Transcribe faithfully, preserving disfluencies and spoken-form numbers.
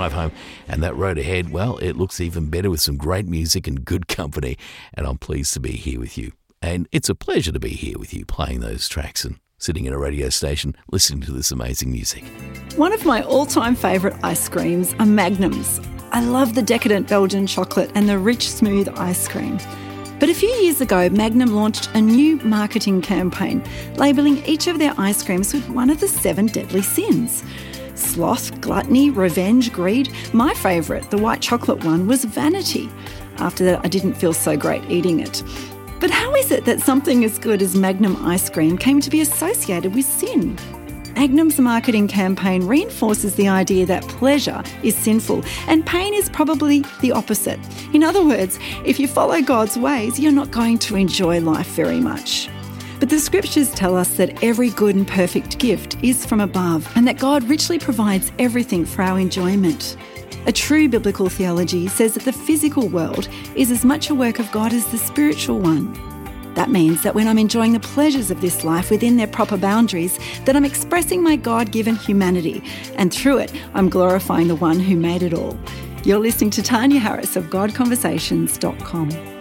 drive home. And that road ahead, well, it looks even better with some great music and good company. And I'm pleased to be here with you. And it's a pleasure to be here with you playing those tracks and sitting in a radio station listening to this amazing music. One of my all-time favourite ice creams are Magnums. I love the decadent Belgian chocolate and the rich, smooth ice cream. But a few years ago, Magnum launched a new marketing campaign labelling each of their ice creams with one of the seven deadly sins. Sloth, gluttony, revenge, greed. My favourite, the white chocolate one, was vanity. After that, I didn't feel so great eating it. But how is it that something as good as Magnum ice cream came to be associated with sin? Magnum's marketing campaign reinforces the idea that pleasure is sinful and pain is probably the opposite. In other words, if you follow God's ways, you're not going to enjoy life very much. But the scriptures tell us that every good and perfect gift is from above and that God richly provides everything for our enjoyment. A true biblical theology says that the physical world is as much a work of God as the spiritual one. That means that when I'm enjoying the pleasures of this life within their proper boundaries, that I'm expressing my God-given humanity, and through it, I'm glorifying the one who made it all. You're listening to Tanya Harris of God Conversations dot com.